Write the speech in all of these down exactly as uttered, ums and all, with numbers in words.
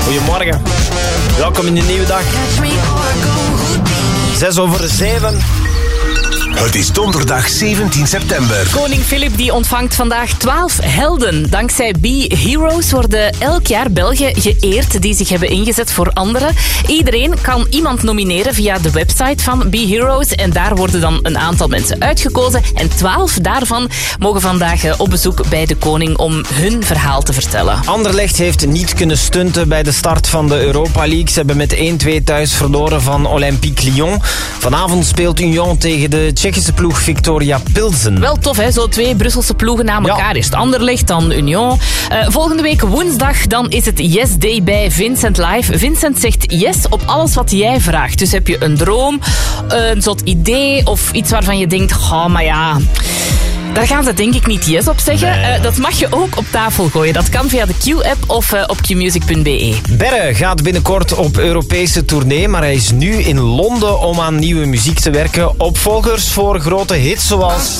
Goedemorgen. Welkom in de nieuwe dag. Zes over zeven. Het is donderdag zeventien september. Koning Filip die ontvangt vandaag twaalf helden. Dankzij Be Heroes worden elk jaar Belgen geëerd die zich hebben ingezet voor anderen. Iedereen kan iemand nomineren via de website van Be Heroes. En daar worden dan een aantal mensen uitgekozen. En twaalf daarvan mogen vandaag op bezoek bij de koning om hun verhaal te vertellen. Anderlecht heeft niet kunnen stunten bij de start van de Europa League. Ze hebben met één-twee thuis verloren van Olympique Lyon. Vanavond speelt Union tegen de Tsjechische ploeg Victoria Pilsen. Wel tof, hè? Zo twee Brusselse ploegen na elkaar. Ja. Eerst Anderlecht, dan Union. Uh, volgende week woensdag, dan is het Yes Day bij Vincent Live. Vincent zegt yes op alles wat jij vraagt. Dus heb je een droom, een soort idee of iets waarvan je denkt, oh, maar ja... Daar gaan ze denk ik niet yes op zeggen. Nee. Uh, dat mag je ook op tafel gooien. Dat kan via de Q-app of uh, op q music punt b e. Berre gaat binnenkort op Europese tournee, maar hij is nu in Londen om aan nieuwe muziek te werken. Opvolgers voor grote hits zoals...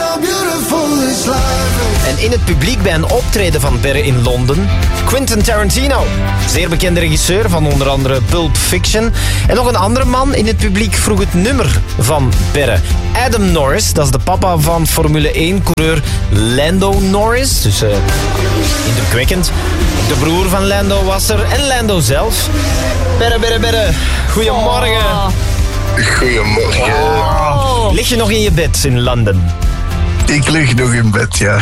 En in het publiek bij een optreden van Berre in Londen, Quentin Tarantino. Zeer bekende regisseur van onder andere Pulp Fiction. En nog een andere man in het publiek vroeg het nummer van Berre. Adam Norris, dat is de papa van Formule één-coureur Lando Norris. Dus uh, indrukwekkend. De broer van Lando was er en Lando zelf. Berre, Berre, Berre. Goedemorgen. Oh. Goedemorgen. Oh. Lig je nog in je bed in Londen? Ik lig nog in bed, ja.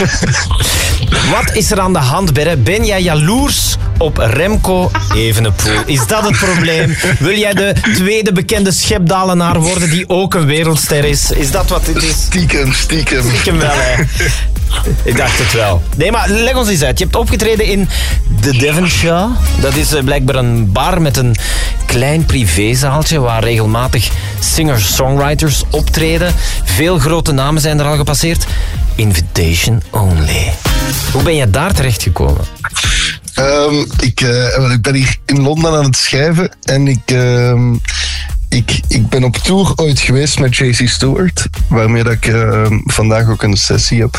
Wat is er aan de hand, Berre? Ben jij jaloers op Remco Evenepoel? Is dat het probleem? Wil jij de tweede bekende schepdalenaar worden die ook een wereldster is? Is dat wat dit is? Stiekem, stiekem. Stiekem wel, hè. Ik dacht het wel. Nee, maar leg ons eens uit. Je hebt opgetreden in The Devonshire. Dat is blijkbaar een bar met een klein privézaaltje waar regelmatig singer-songwriters optreden. Veel grote namen zijn er al gepasseerd. Invitation only. Hoe ben je daar terechtgekomen? Um, ik, uh, ik ben hier in Londen aan het schrijven en ik... Uh, Ik, ik ben op tour ooit geweest met J C Stewart, waarmee dat ik uh, vandaag ook een sessie heb.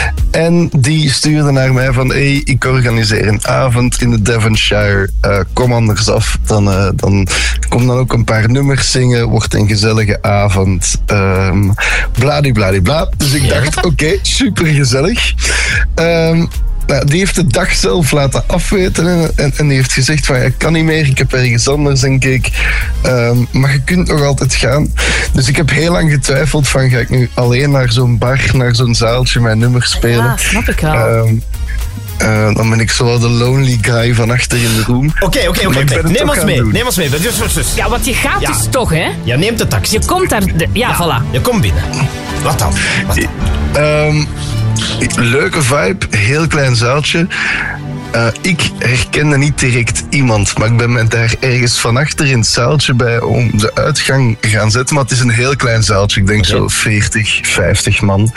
En die stuurde naar mij van, hey, ik organiseer een avond in de Devonshire, uh, kom anders af. Dan, uh, dan kom dan ook een paar nummers zingen, wordt een gezellige avond. Um, bladibladibla. Dus ik dacht, oké, okay, super gezellig. Um, Nou, die heeft de dag zelf laten afweten en, en, en die heeft gezegd van, ik kan niet meer, ik heb ergens anders en kijk, um, maar je kunt nog altijd gaan. Dus ik heb heel lang getwijfeld van, ga ik nu alleen naar zo'n bar, naar zo'n zaaltje mijn nummer spelen? Ja, snap ik wel. Um, Uh, dan ben ik zo de lonely guy van achter in de room. Oké, oké, oké. Neem ons mee. Neem ons mee. Ja, want je gaat ja. dus toch, hè? Je neemt de taxi. Je komt daar... De, ja, ja, voilà. Je komt binnen. Wat dan? Wat dan? Um, leuke vibe, heel klein zaaltje. Uh, ik herkende niet direct iemand, maar ik ben me daar ergens van achter in het zaaltje bij om de uitgang gaan zetten. Maar het is een heel klein zaaltje, ik denk okay. zo veertig, vijftig man.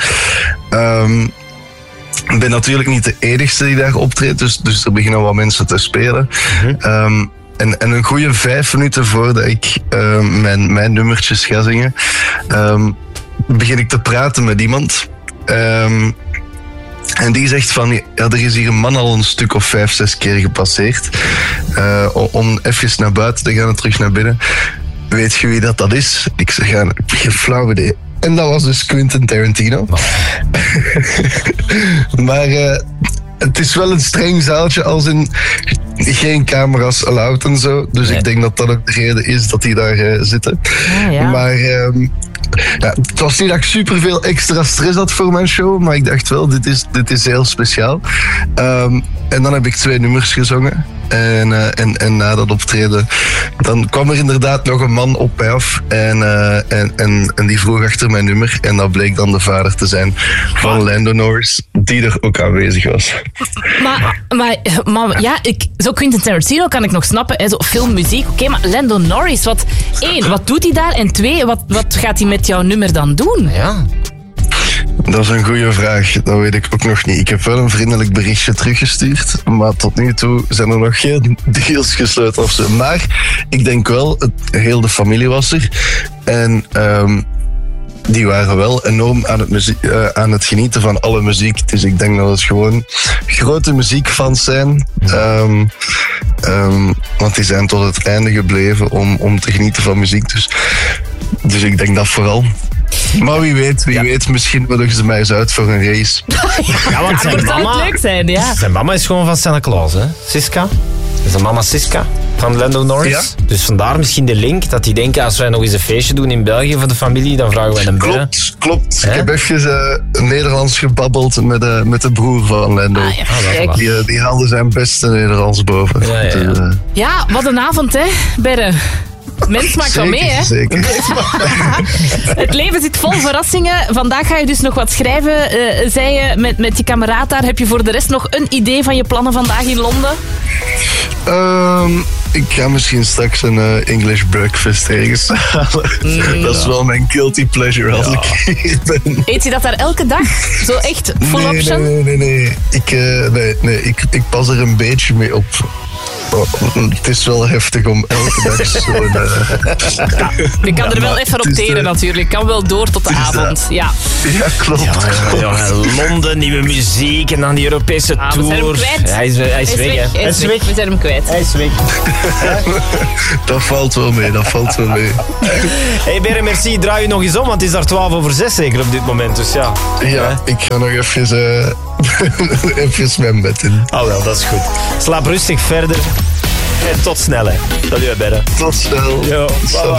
Um, Ik ben natuurlijk niet de enigste die daar optreedt, dus, dus er beginnen wat mensen te spelen. Mm-hmm. Um, en, en een goede vijf minuten voordat ik um, mijn, mijn nummertjes ga zingen, um, begin ik te praten met iemand. Um, en die zegt van, ja, er is hier een man al een stuk of vijf, zes keer gepasseerd. Uh, om even naar buiten te gaan en terug naar binnen. Weet je wie dat, dat is? Ik zeg, ja, geen flauw idee. En dat was dus Quentin Tarantino. Oh. Maar uh, het is wel een streng zaaltje, als in geen camera's allowed en zo. Dus nee. Ik denk dat dat ook de reden is dat die daar uh, zitten. Ah, ja. Maar um, ja, het was niet dat ik superveel extra stress had voor mijn show, maar ik dacht wel, dit is, dit is heel speciaal. Um, en dan heb ik twee nummers gezongen. En, uh, en, en na dat optreden, dan kwam er inderdaad nog een man op mij af. En, uh, en, en, en die vroeg achter mijn nummer. En dat bleek dan de vader te zijn van Lando Norris, die er ook aanwezig was. Maar, maar, maar ja, ik, zo Quentin Tarantino kan ik nog snappen. Hè, zo filmmuziek, oké, okay, maar Lando Norris, wat, één, wat doet hij daar? En twee, wat, wat gaat hij met jouw nummer dan doen? Ja. Dat is een goede vraag. Dat weet ik ook nog niet. Ik heb wel een vriendelijk berichtje teruggestuurd, maar tot nu toe zijn er nog geen deals gesloten of zo. Maar ik denk wel, het, heel de familie was er. En um, die waren wel enorm aan het, muziek, uh, aan het genieten van alle muziek. Dus ik denk dat het gewoon grote muziekfans zijn. Um, Um, want die zijn tot het einde gebleven om, om te genieten van muziek. Dus, dus ik denk dat vooral. Maar wie weet, wie ja. weet, misschien nodigen ze mij eens uit voor een race. Ja, want zijn ja, mama, zou leuk zijn, ja. Zijn mama is gewoon van Santa Claus, hè? Siska. Dat is de mama Siska van Lando Norris. Ja. Dus vandaar misschien de link dat die denken, als wij nog eens een feestje doen in België voor de familie, dan vragen wij een bellen. Klopt, klopt. He? Ik heb even uh, Nederlands gebabbeld met, uh, met de broer van Lando. Ah, ja. ah, die, uh, die haalde zijn beste Nederlands boven. Ja, ja, ja. Dus, uh... ja, wat een avond, hè, Berre. Mens maakt wel mee, hè? Zeker. Het leven zit vol verrassingen. Vandaag ga je dus nog wat schrijven, uh, zei je, met, met je kameraad daar. Heb je voor de rest nog een idee van je plannen vandaag in Londen? Um, ik ga misschien straks een uh, English breakfast ergens halen. Mm, dat is wel mijn guilty pleasure als ja. ik hier ben. Eet je dat daar elke dag? Zo echt full nee, option? Nee, nee, nee. nee. Ik, uh, nee, nee. Ik, ik pas er een beetje mee op. Oh, het is wel heftig om elke dag zo'n... Uh... Ja, je kan er wel even op teren uh... natuurlijk. Kan wel door tot de avond. Ja, ja klopt. Ja, ja, ja, Londen, nieuwe muziek en dan die Europese ah, tour. We zijn hem kwijt. Hij is, hij is, hij is weg, weg, hij is weg. We zijn hem kwijt. Hij is weg. Dat valt wel mee, dat valt wel mee. Hey Berre, merci. Draai je nog eens om, want het is daar twaalf over zes zeker op dit moment. Dus ja. Ja, ik ga nog even, uh, even mijn bed in. Oh wel, dat is goed. Slaap rustig verder. En tot snel, hè. Salut, Berre. Tot snel. Yo, bye bye.